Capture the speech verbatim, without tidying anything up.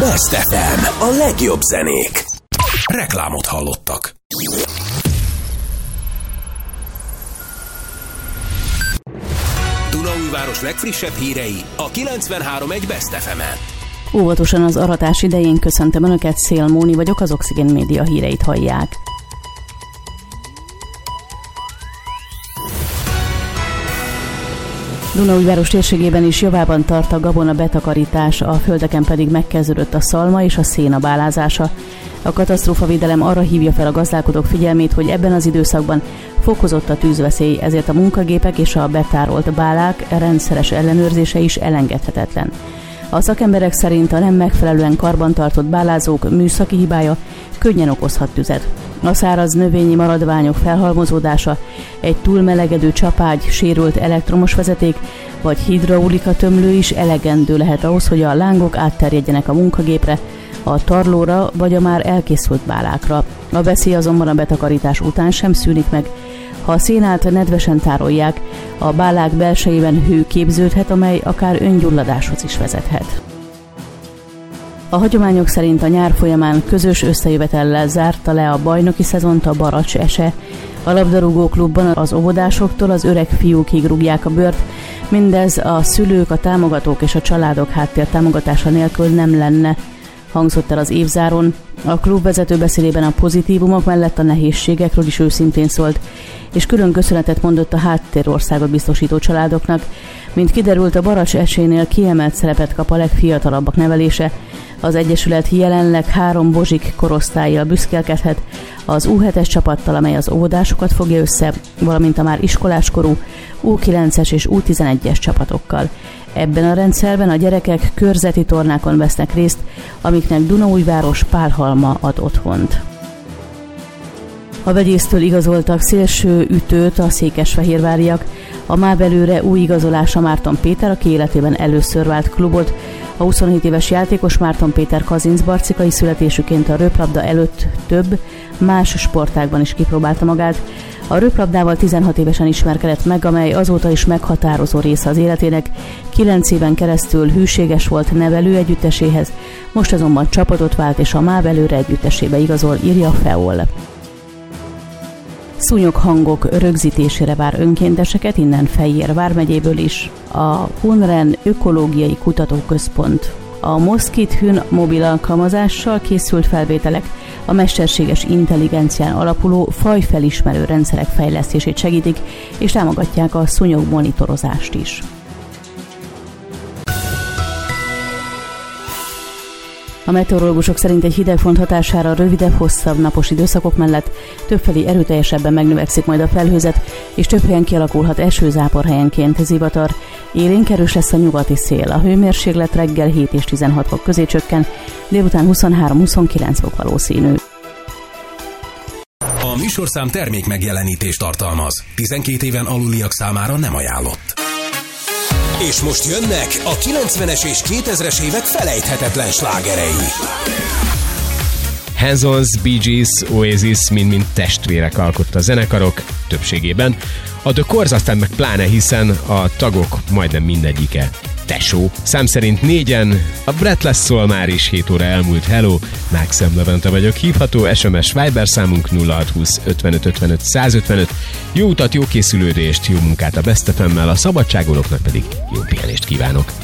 Best ef em, a legjobb zenék. Reklámot hallottak. Dunaújváros legfrissebb hírei a kilencvenhárom egy Best ef emen. Óvatosan az aratás idején köszöntöm Önöket, Szél Móni vagyok, az Oxigén Média híreit hallják. Dunaújváros térségében is javában tart a gabona betakarítás, a földeken pedig megkezdődött a szalma és a széna bálázása. A katasztrófavédelem arra hívja fel a gazdálkodók figyelmét, hogy ebben az időszakban fokozott a tűzveszély, ezért a munkagépek és a betárolt bálák rendszeres ellenőrzése is elengedhetetlen. A szakemberek szerint a nem megfelelően karbantartott bálázók műszaki hibája könnyen okozhat tüzet. A száraz növényi maradványok felhalmozódása, egy túlmelegedő csapágy, sérült elektromos vezeték vagy hidraulika tömlő is elegendő lehet ahhoz, hogy a lángok átterjedjenek a munkagépre, a tarlóra vagy a már elkészült bálákra. A veszély azonban a betakarítás után sem szűnik meg. Ha a szénát nedvesen tárolják, a bálák belsejében hő képződhet, amely akár öngyulladáshoz is vezethet. A hagyományok szerint a nyár folyamán közös összejövetellel zárta le a bajnoki szezont a Baracs Ese. A labdarúgó klubban az óvodásoktól az öreg fiúkig rúgják a bőrt, mindez a szülők, a támogatók és a családok háttér támogatása nélkül nem lenne, hangzott el az évzáron. A klub vezető beszédében a pozitívumok mellett a nehézségekről is őszintén szólt, és külön köszönetet mondott a háttérországot biztosító családoknak. Mint kiderült, a Baracs Esénél kiemelt szerepet kap a legfiatalabbak nevelése. Az egyesület jelenleg három bozsik korosztállyal büszkélkedhet, az U hetes csapattal, amely az óvodásokat fogja össze, valamint a már iskoláskorú U kilences és U tizenegyes csapatokkal. Ebben a rendszerben a gyerekek körzeti tornákon vesznek részt, amiknek Dunaújváros Pálhalma ad otthont. A vegyésztől igazoltak szélső ütőt a székesfehérváriak. A mábelőre új igazolása Márton Péter, aki életében először vált klubot. A huszonhét éves játékos Márton Péter kazincbarcikai születésüként a röplabda előtt több más sportágban is kipróbálta magát. A röplabdával tizenhat évesen ismerkedett meg, amely azóta is meghatározó része az életének. Kilenc éven keresztül hűséges volt nevelő együtteséhez, most azonban csapatot vált és a mábelőre együttesébe igazol, írja a Feol. Szúnyog hangok rögzítésére vár önkénteseket, innen Fejér vármegyéből is. A Hunren Ökológiai Kutatóközpont. A Moszkit-Hün mobil alkalmazással készült felvételek a mesterséges intelligencián alapuló fajfelismerő rendszerek fejlesztését segítik, és támogatják a szúnyog monitorozást is. A meteorológusok szerint egy hidegfront hatására rövidebb, hosszabb napos időszakok mellett többfelé erőteljesebben megnövekszik majd a felhőzet, és több helyen kialakulhat esőzápor, helyenként zivatar. Élénk erős lesz a nyugati szél. A hőmérséklet reggel hét és tizenhat fok közé csökken, délután huszonhárom-huszonkilenc fok valószínű. A műsorszám termék megjelenítést tartalmaz. tizenkét éven aluliak számára nem ajánlott. És most jönnek a kilencvenes és kétezres évek felejthetetlen slágerei. Hanson, Bee Gees, Oasis mind-mind testvérek alkotta a zenekarok, többségében. A The Corrs aztán meg pláne, hiszen a tagok majdnem mindegyike tesó. Szám szerint négyen, a Breathless szól már is, hét óra elmúlt. Hello, Mákszem Levente vagyok, hívható es em es Viber számunk nulla hat húsz ötvenöt ötvenöt százötvenöt. Jó utat, jó készülődést, jó munkát a Best ef emmel, a szabadságolóknak pedig jó pihenést kívánok.